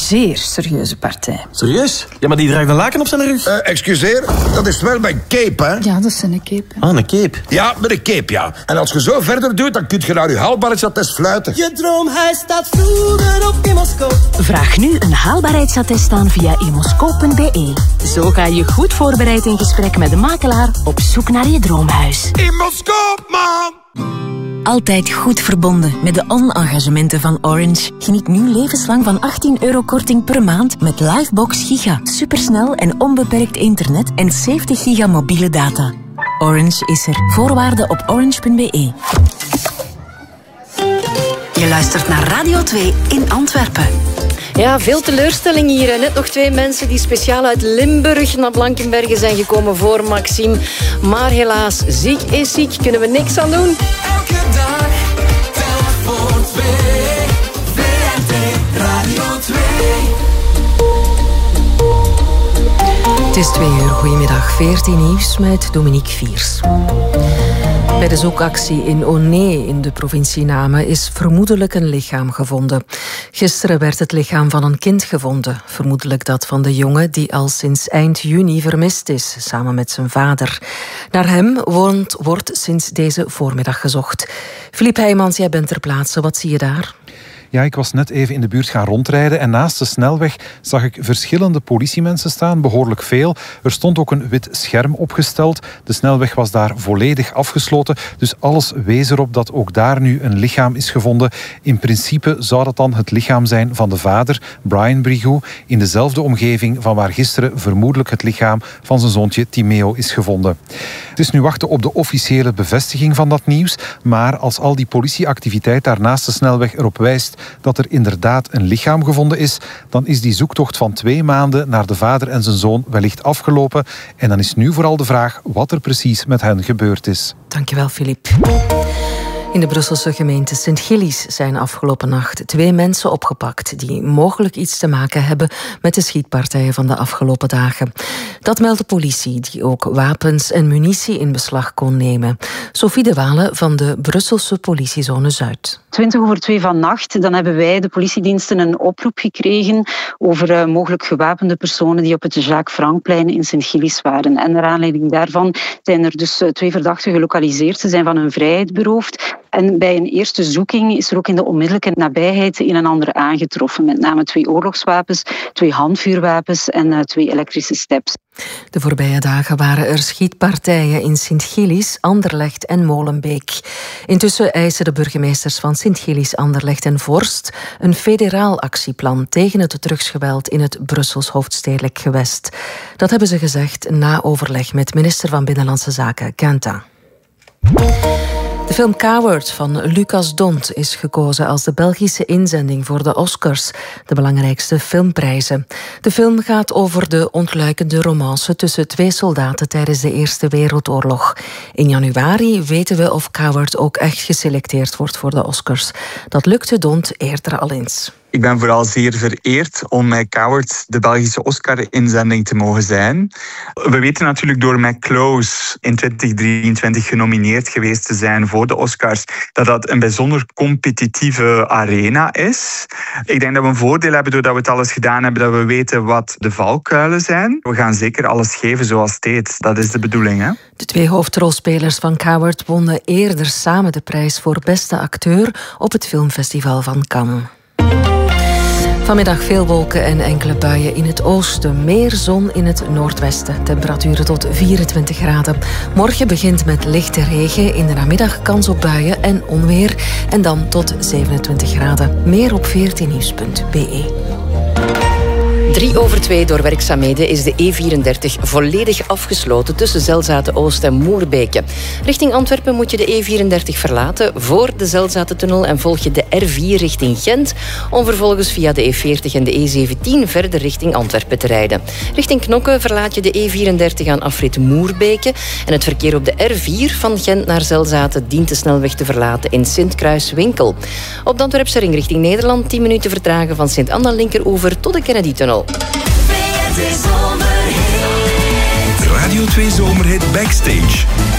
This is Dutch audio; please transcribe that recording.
zeer serieuze partij. Serieus? Ja, maar die draagt een laken op zijn rug. Excuseer, dat is wel mijn cape, hè? Ja, dat is een cape. Ah, een cape. Ja, met een cape, ja. En als je zo verder doet, dan kun je naar je haalbaarheidsattest fluiten. Je droomhuis staat vroeger op Immoscoop. Vraag nu een haalbaarheidsattest aan via immoscoop.be. Zo ga je goed voorbereid in gesprek met de makelaar op zoek naar je droomhuis. Immoscoop, man! Altijd goed verbonden met de on-engagementen van Orange. Geniet nu levenslang van €18 korting per maand met Livebox Giga. Supersnel en onbeperkt internet en 70 giga mobiele data. Orange is er. Voorwaarden op orange.be. Je luistert naar Radio 2 in Antwerpen. Ja, veel teleurstelling hier. Net nog 2 mensen die speciaal uit Limburg naar Blankenberge zijn gekomen voor Maxime. Maar helaas, ziek is ziek. Kunnen we niks aan doen. Elke dag, telk voor 2. VRT Radio 2. Het is 2 uur. Goedemiddag. 14 nieuws met Dominique Viers. Bij de zoekactie in Oné in de provincie Namen is vermoedelijk een lichaam gevonden. Gisteren werd het lichaam van een kind gevonden. Vermoedelijk dat van de jongen die al sinds eind juni vermist is, samen met zijn vader. Naar hem wordt sinds deze voormiddag gezocht. Philippe Heijmans, jij bent ter plaatse. Wat zie je daar? Ja, ik was net even in de buurt gaan rondrijden en naast de snelweg zag ik verschillende politiemensen staan, behoorlijk veel. Er stond ook een wit scherm opgesteld. De snelweg was daar volledig afgesloten, dus alles wees erop dat ook daar nu een lichaam is gevonden. In principe zou dat dan het lichaam zijn van de vader, Brian Brigou, in dezelfde omgeving van waar gisteren vermoedelijk het lichaam van zijn zoontje Timeo is gevonden. Het is nu wachten op de officiële bevestiging van dat nieuws, maar als al die politieactiviteit daar naast de snelweg erop wijst dat er inderdaad een lichaam gevonden is, dan is die zoektocht van 2 maanden naar de vader en zijn zoon wellicht afgelopen. En dan is nu vooral de vraag wat er precies met hen gebeurd is. Dankjewel, Philippe. In de Brusselse gemeente Sint-Gillies zijn afgelopen nacht 2 mensen opgepakt die mogelijk iets te maken hebben met de schietpartijen van de afgelopen dagen. Dat meldt de politie, die ook wapens en munitie in beslag kon nemen. Sophie de Walen van de Brusselse politiezone Zuid. 2:20 vannacht, dan hebben wij, de politiediensten, een oproep gekregen over mogelijk gewapende personen die op het Jacques Francplein in Sint-Gillies waren. En naar aanleiding daarvan zijn er dus 2 verdachten gelokaliseerd. Ze zijn van hun vrijheid beroofd. En bij een eerste zoeking is er ook in de onmiddellijke nabijheid een en ander aangetroffen. Met name 2 oorlogswapens, 2 handvuurwapens en 2 elektrische steps. De voorbije dagen waren er schietpartijen in Sint-Gillies, Anderlecht en Molenbeek. Intussen eisen de burgemeesters van Sint-Gillies, Anderlecht en Vorst een federaal actieplan tegen het drugsgeweld in het Brussels hoofdstedelijk gewest. Dat hebben ze gezegd na overleg met minister van Binnenlandse Zaken, Quentin. De film Coward van Lucas Dont is gekozen als de Belgische inzending voor de Oscars, de belangrijkste filmprijzen. De film gaat over de ontluikende romance tussen 2 soldaten tijdens de Eerste Wereldoorlog. In januari weten we of Coward ook echt geselecteerd wordt voor de Oscars. Dat lukte Dont eerder al eens. Ik ben vooral zeer vereerd om met Coward de Belgische Oscar-inzending te mogen zijn. We weten natuurlijk door Mac Close in 2023 genomineerd geweest te zijn voor de Oscars, dat dat een bijzonder competitieve arena is. Ik denk dat we een voordeel hebben doordat we het alles gedaan hebben, dat we weten wat de valkuilen zijn. We gaan zeker alles geven zoals steeds. Dat is de bedoeling, hè? De 2 hoofdrolspelers van Coward wonnen eerder samen de prijs voor beste acteur op het filmfestival van Cannes. Vanmiddag veel wolken en enkele buien in het oosten. Meer zon in het noordwesten. Temperaturen tot 24 graden. Morgen begint met lichte regen. In de namiddag kans op buien en onweer. En dan tot 27 graden. Meer op 14nieuws.be. 3:03 door werkzaamheden is de E34 volledig afgesloten tussen Zelzaten-Oost en Moerbeke. Richting Antwerpen moet je de E34 verlaten voor de Zelzaten-tunnel en volg je de R4 richting Gent, om vervolgens via de E40 en de E17 verder richting Antwerpen te rijden. Richting Knokke verlaat je de E34 aan afrit Moerbeke en het verkeer op de R4 van Gent naar Zelzaten dient de snelweg te verlaten in Sint-Kruiswinkel. Op de Antwerpse ring richting Nederland 10 minuten vertragen van Sint-Anna linkeroever tot de Kennedy-tunnel. Radio 2 Zomerhit Backstage.